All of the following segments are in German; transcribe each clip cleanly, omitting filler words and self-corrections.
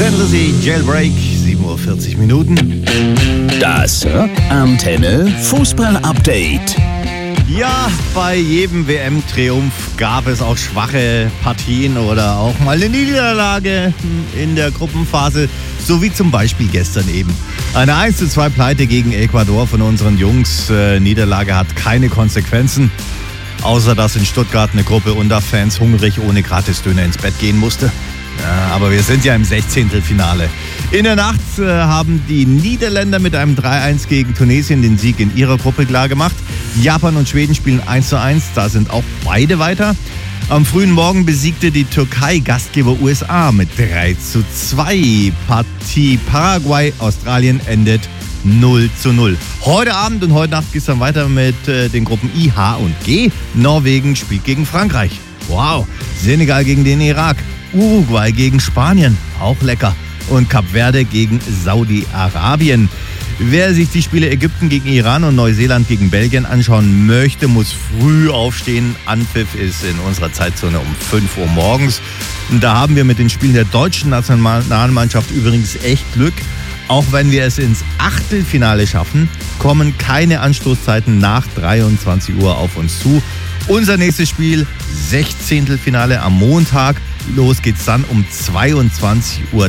Thin Lizzy, Jailbreak, 7:40 Minuten. Das Rockantenne Fußball-Update. Ja, bei jedem WM-Triumph gab es auch schwache Partien oder auch mal eine Niederlage in der Gruppenphase, so wie zum Beispiel gestern eben. Eine 1:2 Pleite gegen Ecuador von unseren Jungs. Niederlage hat keine Konsequenzen, außer dass in Stuttgart eine Gruppe Unterfans hungrig ohne Gratisdöner ins Bett gehen musste. Ja, aber wir sind ja im 16. Finale. In der Nacht haben die Niederländer mit einem 3:1 gegen Tunesien den Sieg in ihrer Gruppe klargemacht. Japan und Schweden spielen 1:1, da sind auch beide weiter. Am frühen Morgen besiegte die Türkei Gastgeber USA mit 3:2. Partie Paraguay-Australien endet 0:0. Heute Abend und heute Nacht geht es dann weiter mit den Gruppen I, H und G. Norwegen spielt gegen Frankreich. Wow. Senegal gegen den Irak. Uruguay gegen Spanien. Auch lecker. Und Kap Verde gegen Saudi-Arabien. Wer sich die Spiele Ägypten gegen Iran und Neuseeland gegen Belgien anschauen möchte, muss früh aufstehen. Anpfiff ist in unserer Zeitzone um 5 Uhr morgens. Und da haben wir mit den Spielen der deutschen Nationalmannschaft übrigens echt Glück. Auch wenn wir es ins Achtelfinale schaffen, kommen keine Anstoßzeiten nach 23 Uhr auf uns zu. Unser nächstes Spiel, 16. Finale am Montag. Los geht's dann um 22:30 Uhr.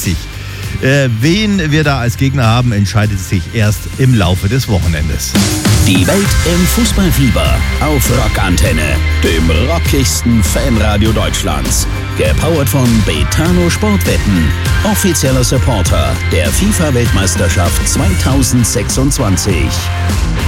Wen wir da als Gegner haben, entscheidet sich erst im Laufe des Wochenendes. Die Welt im Fußballfieber auf Rockantenne, dem rockigsten Fanradio Deutschlands. Gepowert von Betano Sportwetten, offizieller Supporter der FIFA-Weltmeisterschaft 2026.